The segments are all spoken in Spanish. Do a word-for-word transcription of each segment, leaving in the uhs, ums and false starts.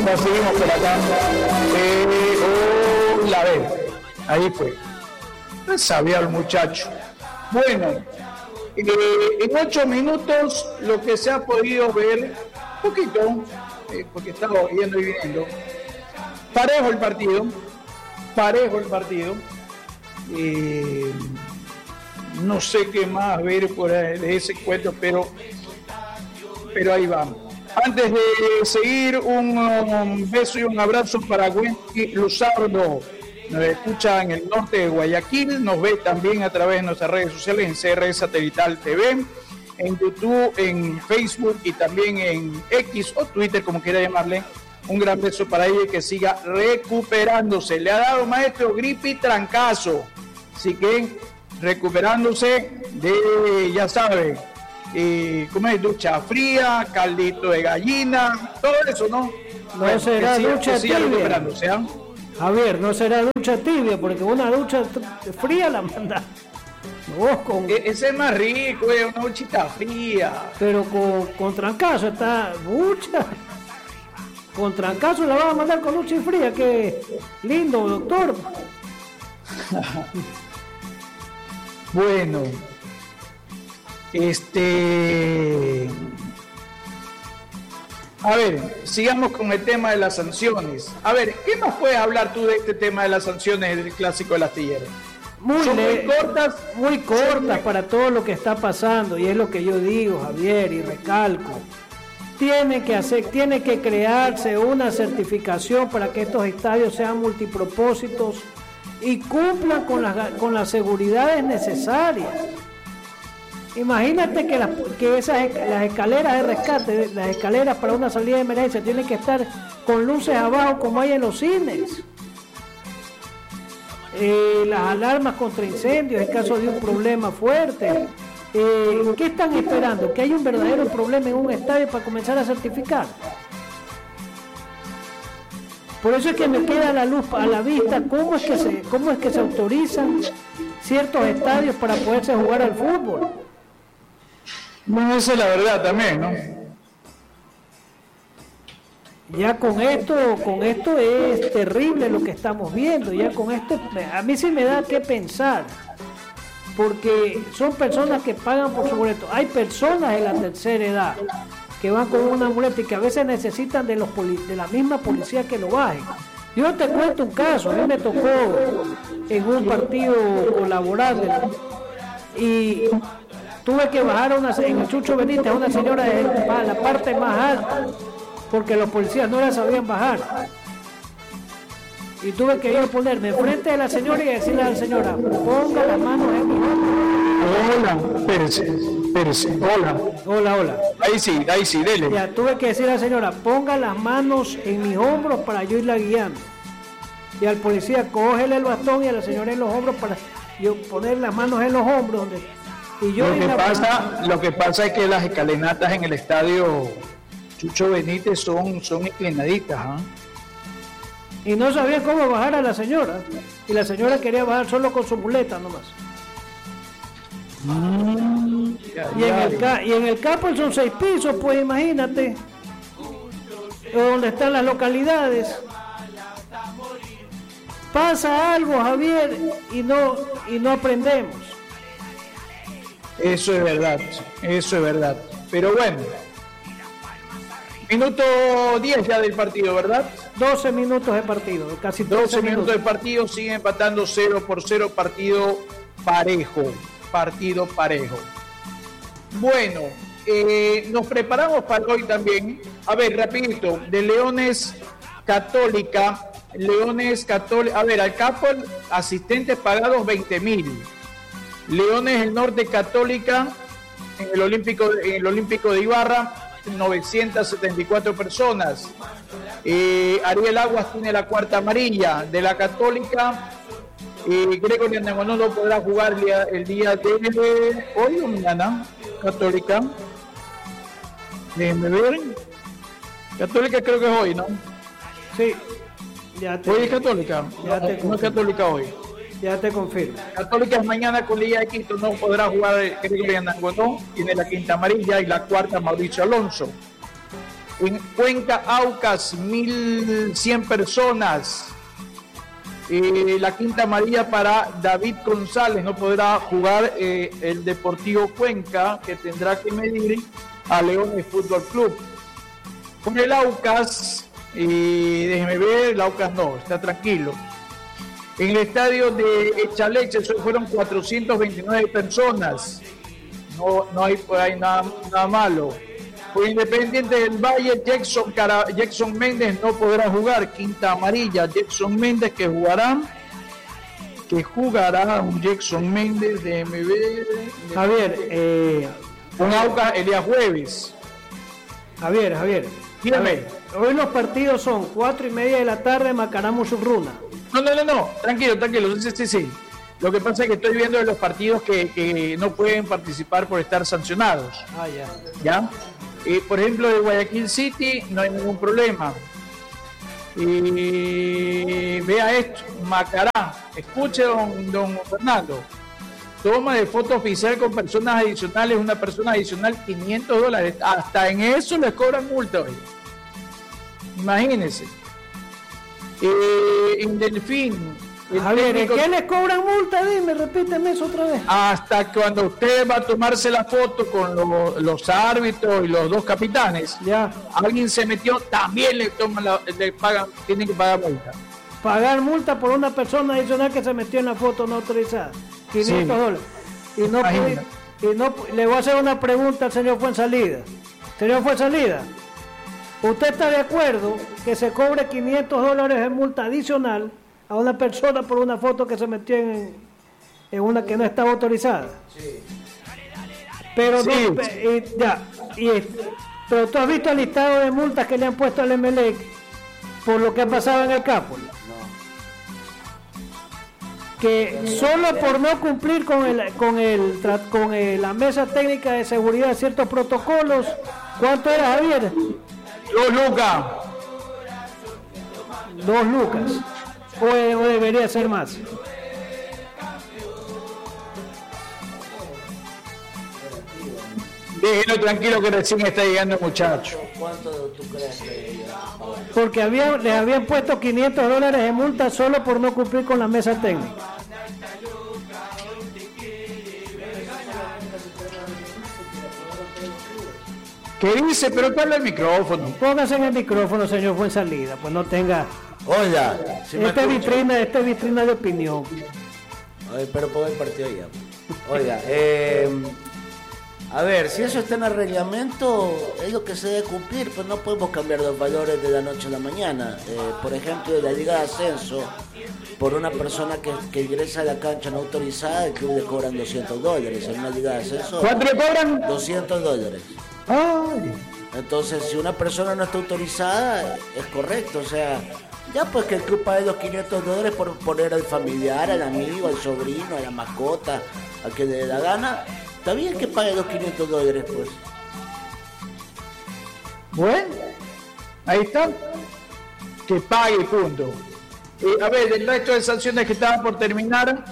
Ya seguimos por acá. Eh, oh, la vez. Ahí fue. No sabía el muchacho. Bueno, eh, en ocho minutos lo que se ha podido ver, poquito, eh, porque estaba yendo y viniendo. Parejo el partido. Parejo el partido. Eh, no sé qué más ver por ahí de ese cuento, pero, pero ahí vamos. Antes de seguir, un, un beso y un abrazo para Wendy Luzardo. Nos escucha en el norte de Guayaquil, nos ve también a través de nuestras redes sociales en C R Satelital T V, en YouTube, en Facebook y también en X o Twitter, como quiera llamarle. Un gran beso para ella y que siga recuperándose. Le ha dado, maestro, gripe y trancazo. Así que recuperándose de, ya sabe, eh, ¿cómo es? Ducha fría, caldito de gallina, todo eso, ¿no? No bueno, será siga, ducha tibia. Recuperándose, ¿eh? Javier, no será ducha tibia, porque una ducha fría la manda. Vos con... E- ese es más rico, es una duchita fría. Pero con, con trancazo está ducha. Con trancazo la vas a mandar con ducha fría, qué lindo, doctor. Bueno, este, a ver, sigamos con el tema de las sanciones. A ver, ¿qué más puedes hablar tú de este tema de las sanciones del Clásico del Astillero? Muy, Son le... muy cortas, muy cortas muy... para todo lo que está pasando, y es lo que yo digo, Javier, y recalco. Tiene que hacer, tiene que crearse una certificación para que estos estadios sean multipropósitos y cumplan con las, con las seguridades necesarias. Imagínate que, las, que esas, las escaleras de rescate, las escaleras para una salida de emergencia tienen que estar con luces abajo como hay en los cines. Eh, las alarmas contra incendios en caso de un problema fuerte. Eh, ¿Qué están esperando? ¿Que haya un verdadero problema en un estadio para comenzar a certificar? Por eso es que me queda a la luz, a la vista, cómo es que se, cómo es que se autorizan ciertos estadios para poderse jugar al fútbol. Bueno, esa es la verdad también, ¿no? Ya con esto, con esto es terrible lo que estamos viendo. Ya con esto, a mí sí me da que pensar, porque son personas que pagan por su boleto. Hay personas de la tercera edad que van con una muleta y que a veces necesitan de los poli- de la misma policía que lo bajen. Yo te cuento un caso, a mí me tocó en un partido colaborando y tuve que bajar a una, en el Chucho Benítez a una señora de la parte más alta porque los policías no la sabían bajar. Y tuve que ir a ponerme enfrente de la señora y decirle a la señora, ponga las manos en mi hombro. Hola, espérese, espérese, hola. Hola, hola. Ahí sí, ahí sí, dele. Ya, tuve que decirle a la señora, ponga las manos en mis hombros para yo irla guiando. Y al policía, cógele el bastón y a la señora en los hombros para yo poner las manos en los hombros. Donde, y yo lo, que la... pasa, lo que pasa es que las escalinatas en el estadio Chucho Benítez son, son inclinaditas, ¿ah? ¿eh? Y no sabía cómo bajar a la señora. Y la señora quería bajar solo con su muleta nomás. Mm, ya, y, en ya, el ca- y en el Capol son seis pisos, pues imagínate. Donde están las localidades. Pasa algo, Javier, y no, y no aprendemos. Eso es verdad, eso es verdad. Pero bueno. Minuto diez ya del partido, ¿verdad? doce minutos de partido, casi doce minutos, minutos de partido, sigue empatando cero por cero, partido parejo, partido parejo. Bueno, eh, nos preparamos para hoy también. A ver, rapidito, de Leones Católica, Leones Católica, a ver, al Capol, asistentes pagados veinte mil. Leones el Norte Católica, en el Olímpico, en el Olímpico de Ibarra, novecientas setenta y cuatro personas. eh, Ariel Aguas tiene la cuarta amarilla. De la Católica, eh, Gregory Andamonó no podrá jugar el día, el día de hoy o mañana. Católica, déjenme ver. Católica creo que es hoy, ¿no? Sí, ya te, hoy es Católica, ya no, te no es Católica hoy. Ya te confirmo. Católica es mañana con Liga de Quito, no podrá jugar Gregory Andamonó, tiene la quinta amarilla, y la cuarta Mauricio Alonso. En Cuenca, Aucas, mil cien personas. Eh, la quinta amarilla para David González, no podrá jugar eh, el Deportivo Cuenca, que tendrá que medir a Leones Fútbol Club. Con el Aucas, y déjeme ver, el Aucas no, está tranquilo. En el estadio de Echaleche fueron cuatrocientas veintinueve personas, no, no hay por ahí nada, nada malo. Por Independiente del Valle, Jackson, Cara, Jackson Méndez no podrá jugar, quinta amarilla, Jackson Méndez que jugará, que jugará un Jackson Méndez de M B. Javier, eh, con Aucas Elías Jueves. Javier, Javier, dígame. Hoy los partidos son cuatro y media de la tarde, Macaramo Subruna. No, no, no, no, tranquilo, tranquilo, sí, sí, sí. Lo que pasa es que estoy viendo de los partidos que, que no pueden participar por estar sancionados. Ah, ya. ¿Ya? Eh, por ejemplo, de Guayaquil City no hay ningún problema. Eh, vea esto, Macará, escuche don, don Fernando, toma de foto oficial con personas adicionales, una persona adicional quinientos dólares, hasta en eso les cobran multa hoy. Imagínense. Eh, en Delfín, Javier, técnico, ¿qué les cobran multa? Dime, repíteme eso otra vez. Hasta cuando usted va a tomarse la foto con lo, los árbitros y los dos capitanes, ya alguien se metió, también le toman la, le pagan, tienen que pagar multa. Pagar multa por una persona adicional que se metió en la foto no autorizada, quinientos dólares. Y no, puede, y no le voy a hacer una pregunta al señor Fuensalida. Señor Fuensalida, ¿usted está de acuerdo que se cobre quinientos dólares de multa adicional a una persona por una foto que se metió en, en una que no estaba autorizada? Sí. Pero sí. No, y, ya, y, pero tú has visto el listado de multas que le han puesto al Emelec por lo que ha pasado en el Capo. No. Que solo por no cumplir con el con el con el, la mesa técnica de seguridad de ciertos protocolos, ¿cuánto era, Javier? Dos lucas. Dos lucas. O, o debería ser más. Déjenlo tranquilo que recién está llegando el muchacho. ¿Cuánto tú crees que Porque había, les habían puesto quinientos dólares de multa solo por no cumplir con la mesa técnica. ¿Qué dice? Pero habla el micrófono. Póngase en el micrófono, señor Fuensalida, pues no tenga... Oiga, si esta vitrina, esta vitrina de opinión. Oye, pero pongo el partido ya. Oiga, eh, a ver, si eso está en el reglamento, es lo que se debe cumplir, pues no podemos cambiar los valores de la noche a la mañana. Eh, por ejemplo, de la Liga de Ascenso, por una persona que, que ingresa a la cancha no autorizada, el club le cobran doscientos dólares. En una Liga de Ascenso, ¿cuánto le cobran? doscientos dólares. Ay. Entonces, si una persona no está autorizada, es correcto, o sea, ya pues que el club pague los quinientos dólares por poner al familiar, al amigo, al sobrino, a la mascota, a quien le dé la gana, está bien que pague los quinientos dólares, pues. Bueno, ahí está, que pague, punto. Eh, a ver, el resto de sanciones que estaban por terminar,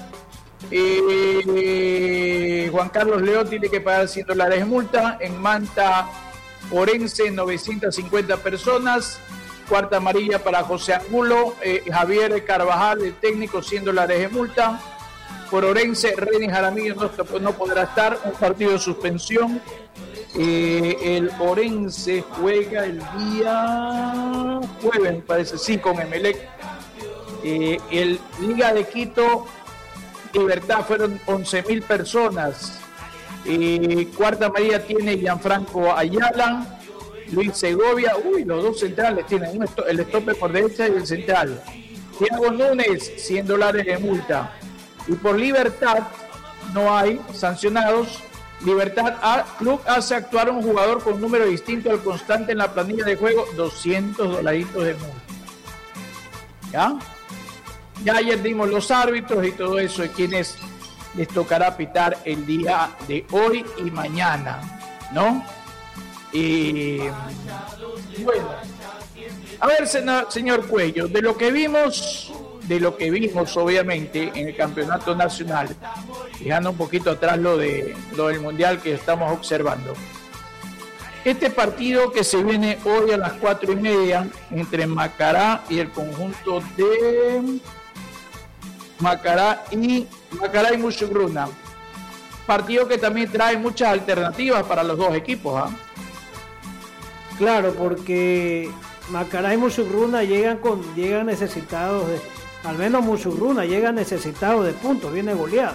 eh, Juan Carlos León tiene que pagar cien dólares de multa, en Manta Orense novecientas cincuenta personas, cuarta amarilla para José Angulo, eh, Javier Carvajal, el técnico, cien dólares de multa. Por Orense, René Jaramillo no, no podrá estar, un partido de suspensión. Eh, el Orense juega el día jueves, me parece, sí, con Emelec. Eh, el Liga de Quito, Libertad, fueron once mil personas. Eh, cuarta amarilla tiene Gianfranco Ayala, Luis Segovia, uy, los dos centrales tienen, el estope por derecha y el central. Thiago Núñez, cien dólares de multa. Y por Libertad no hay sancionados. Libertad A, Club hace actuar a un jugador con número distinto al constante en la planilla de juego, doscientos dolaritos de multa. ¿Ya? Ya ayer dimos los árbitros y todo eso, de quienes les tocará pitar el día de hoy y mañana, ¿no? Y bueno, a ver, señor Cuello, de lo que vimos, de lo que vimos obviamente en el campeonato nacional, dejando un poquito atrás lo de lo del mundial que estamos observando, Este partido que se viene hoy a las cuatro y media entre Macará y el conjunto de Macará y Macará y Musugruna. Partido que también trae muchas alternativas para los dos equipos, ¿eh? Claro, porque Macará y Musugruna llegan con llegan necesitados de, al menos Musugruna llega necesitado de puntos, viene goleado.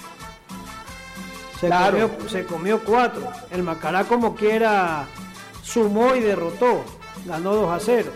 Se, claro. comió, se comió cuatro. El Macará como quiera sumó y derrotó, ganó dos a cero.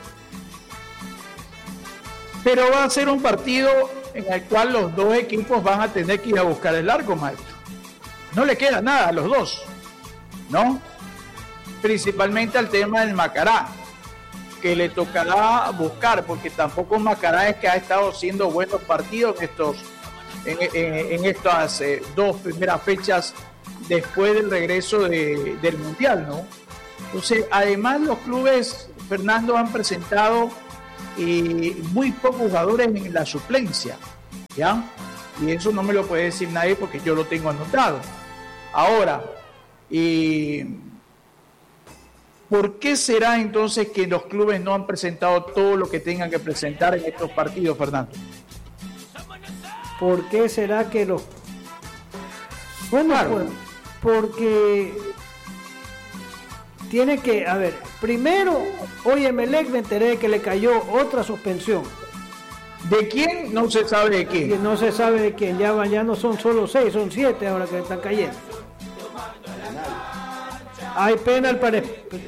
Pero va a ser un partido en el cual los dos equipos van a tener que ir a buscar el arco, maestro. No le queda nada a los dos, ¿no? Principalmente al tema del Macará, que le tocará buscar, porque tampoco Macará es que ha estado haciendo buenos partidos en estos, en, en, en estas eh, dos primeras fechas después del regreso de, del Mundial, ¿no? Entonces, además los clubes, Fernando, han presentado eh, muy pocos jugadores en la suplencia, ¿ya? Y eso no me lo puede decir nadie porque yo lo tengo anotado. Ahora, y ¿por qué será entonces que los clubes no han presentado todo lo que tengan que presentar en estos partidos, Fernando? ¿Por qué será que los... Bueno, claro. Pues, porque tiene que, a ver, primero, hoy Emelec me enteré de que le cayó otra suspensión. ¿De quién? No se sabe de quién. Y no se sabe de quién, ya, ya no son solo seis, son siete ahora que están cayendo. Hay penal para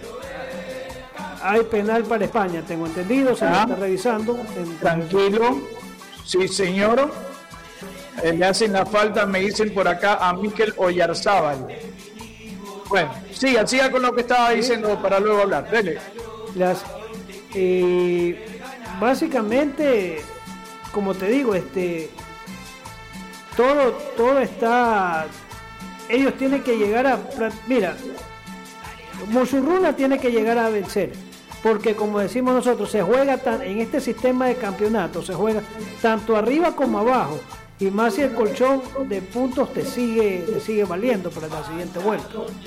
hay penal para España, tengo entendido, se ah, está revisando. Tranquilo, sí señor. Eh, le hacen la falta, me dicen por acá, a Mikel Oyarzábal. Bueno, siga, siga con lo que estaba diciendo, ¿sí? Para luego hablar. Dele. Las, eh, básicamente, como te digo, este, todo, todo está, ellos tienen que llegar a, mira, Musugruna tiene que llegar a vencer, porque como decimos nosotros, se juega tan, en este sistema de campeonato, se juega tanto arriba como abajo, y más si el colchón de puntos te sigue, te sigue valiendo para la siguiente vuelta.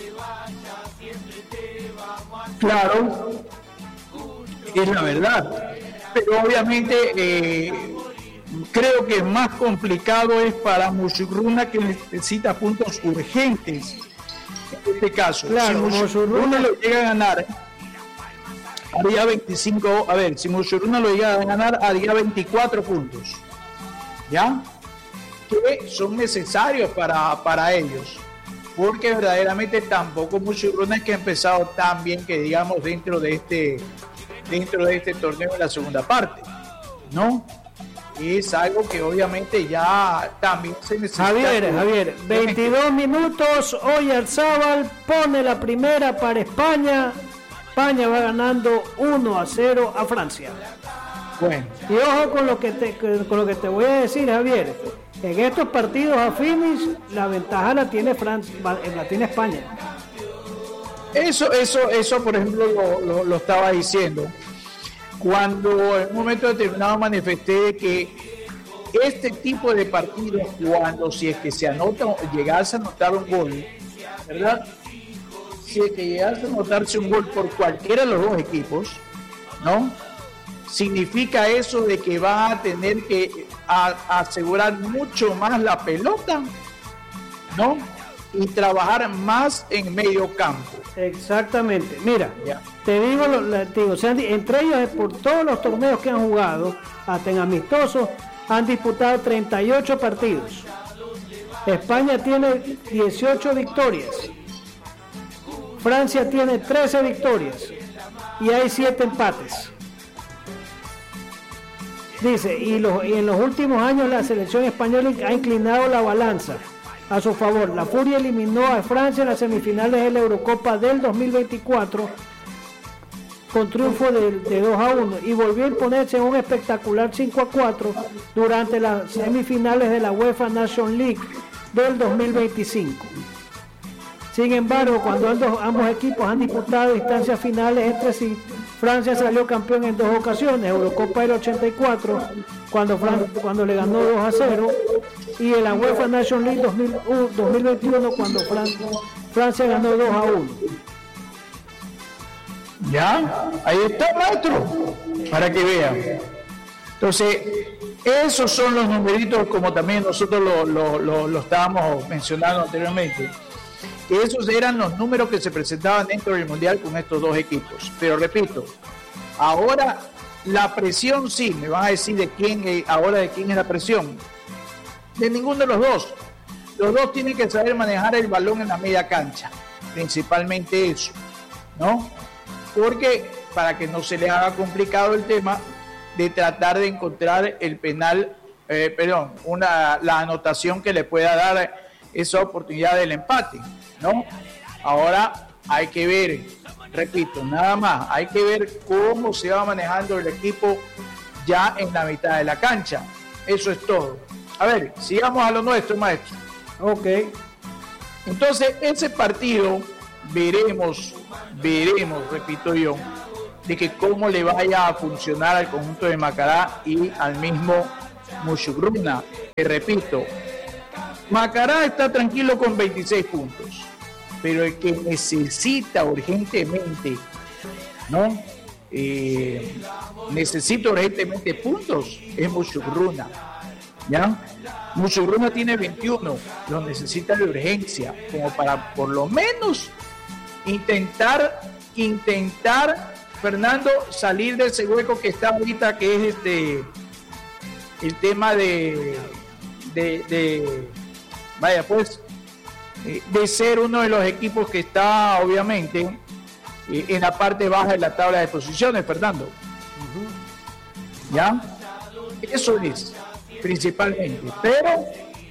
Claro, es la verdad, pero obviamente eh, creo que más complicado es para Musugruna, que necesita puntos urgentes. En este caso, claro, si Musugruna lo llega a ganar, haría veinticinco, a ver, si Musugruna lo llega a ganar, haría veinticuatro puntos, ¿ya? Que son necesarios para, para ellos, porque verdaderamente tampoco Musugruna es que ha empezado tan bien que digamos dentro de este dentro de este torneo en la segunda parte, ¿no? Es algo que obviamente ya también se necesita. Javier, Javier, veintidós minutos, Oyarzábal pone la primera para España. España va ganando uno a cero a Francia. Bueno. Y ojo con lo que te, con lo que te voy a decir, Javier. En estos partidos a finish, la ventaja la tiene Francia, la tiene España. Eso, eso, eso, por ejemplo, lo, lo, lo estaba diciendo. Cuando en un momento determinado manifesté que este tipo de partidos, cuando si es que se anota, llegase a anotar un gol, ¿verdad? Si es que llegase a anotarse un gol por cualquiera de los dos equipos, ¿no? Significa eso de que va a tener que a, a asegurar mucho más la pelota, ¿no? Y trabajar más en medio campo. Exactamente. Mira, yeah. te digo, lo, te digo, o sea, entre ellos por todos los torneos que han jugado, hasta en amistosos, han disputado treinta y ocho partidos. España tiene dieciocho victorias. Francia tiene trece victorias y hay siete empates. Dice, y, los, y en los últimos años la selección española ha inclinado la balanza a su favor. La Furia eliminó a Francia en las semifinales de la Eurocopa del dos mil veinticuatro con triunfo de, de dos a uno y volvió a imponerse en un espectacular cinco a cuatro durante las semifinales de la UEFA Nations League del dos mil veinticinco. Sin embargo, cuando ambos, ambos equipos han disputado instancias finales entre sí, Francia salió campeón en dos ocasiones, Eurocopa del ochenta y cuatro, cuando, Fran, cuando le ganó dos a cero, y en la UEFA Nations League dos mil veintiuno, cuando Fran, Francia ganó dos a uno. ¿Ya? Ahí está, maestro, para que vean. Entonces, esos son los numeritos, como también nosotros lo, lo, lo, lo estábamos mencionando anteriormente. Esos eran los números que se presentaban dentro del Mundial con estos dos equipos. Pero repito, ahora la presión sí, me van a decir de quién, ahora de quién es la presión. De ninguno de los dos. Los dos tienen que saber manejar el balón en la media cancha, principalmente eso, ¿no? Porque para que no se les haga complicado el tema de tratar de encontrar el penal, eh, perdón, una, la anotación que le pueda dar esa oportunidad del empate, ¿no? Ahora hay que ver, repito, nada más, hay que ver cómo se va manejando el equipo ya en la mitad de la cancha. Eso es todo. A ver, sigamos a lo nuestro, maestro. Ok. Entonces, ese partido veremos, veremos, repito yo, de que cómo le vaya a funcionar al conjunto de Macará y al mismo Muchugruna. Que repito, Macará está tranquilo con veintiséis puntos, pero el que necesita urgentemente, ¿no? Eh, necesita urgentemente puntos es Muchugruna, ¿ya? Muchugruna tiene veintiuno, lo necesita de urgencia, como para por lo menos intentar, intentar, Fernando, salir de ese hueco que está ahorita, que es este el tema de, de, de vaya pues, de ser uno de los equipos que está obviamente en la parte baja de la tabla de posiciones, Fernando. Uh-huh. ¿Ya? Eso es, principalmente. Pero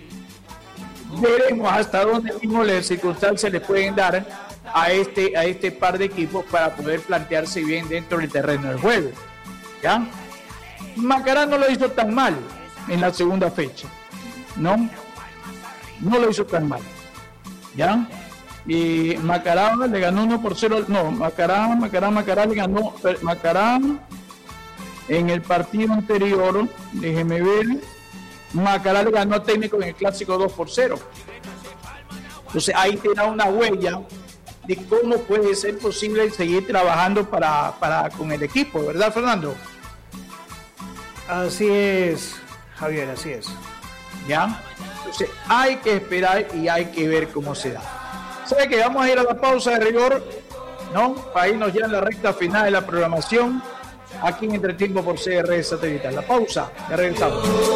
veremos hasta dónde mismo las circunstancias le pueden dar a este, a este par de equipos para poder plantearse bien dentro del terreno del juego. ¿Ya? Macará no lo hizo tan mal en la segunda fecha, ¿no? No lo hizo tan mal, ¿ya? Y Macará le ganó uno por cero, no, Macará, Macará, Macará le ganó, Macará en el partido anterior, déjeme ver, Macará le ganó a Técnico en el Clásico dos por cero. Entonces ahí te da una huella de cómo puede ser posible seguir trabajando para, para con el equipo, ¿verdad, Fernando? Así es, Javier, así es. ¿Ya? Entonces hay que esperar y hay que ver cómo se da. ¿Sabe que vamos a ir a la pausa de rigor? ¿No? Para irnos ya en la recta final de la programación aquí en Entretiempo por C R Satelital. La pausa, ya regresamos.